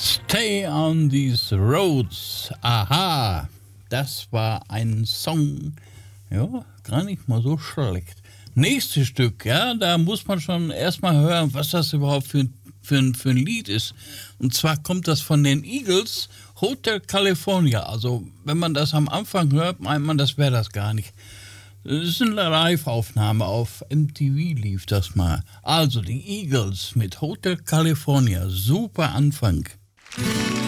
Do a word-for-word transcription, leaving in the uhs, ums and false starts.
Stay on these roads. Aha, das war ein Song. Ja, gar nicht mal so schlecht. Nächstes Stück, ja, da muss man schon erstmal hören, was das überhaupt für, für, ein, für ein Lied ist. Und zwar kommt das von den Eagles, Hotel California. Also, wenn man das am Anfang hört, meint man, das wäre das gar nicht. Das ist eine Live-Aufnahme, auf M T V lief das mal. Also, die Eagles mit Hotel California, super Anfang.